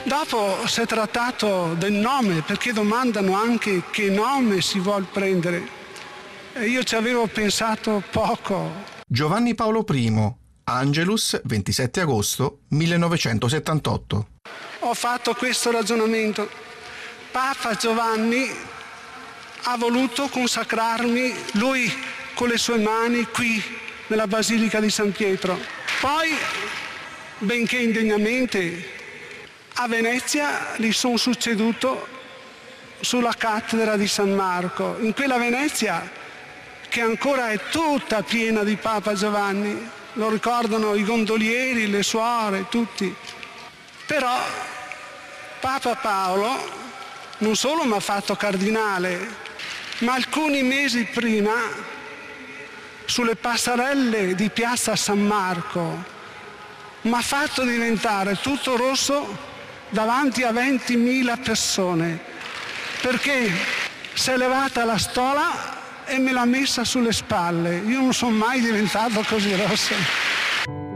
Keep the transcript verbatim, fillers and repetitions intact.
Dopo si è trattato del nome, perché domandano anche che nome si vuol prendere. E io ci avevo pensato poco. Giovanni Paolo I, Angelus, ventisette agosto millenovecentosettantotto. Ho fatto questo ragionamento. Papa Giovanni ha voluto consacrarmi, lui con le sue mani, qui nella Basilica di San Pietro. Poi, benché indegnamente, a Venezia gli sono succeduto sulla cattedra di San Marco, in quella Venezia che ancora è tutta piena di Papa Giovanni, lo ricordano i gondolieri, le suore, tutti. Però Papa Paolo non solo mi ha fatto cardinale, ma alcuni mesi prima, sulle passerelle di piazza San Marco, mi ha fatto diventare tutto rosso davanti a ventimila persone, perché si è levata la stola e me l'ha messa sulle spalle. Io non sono mai diventato così rosso.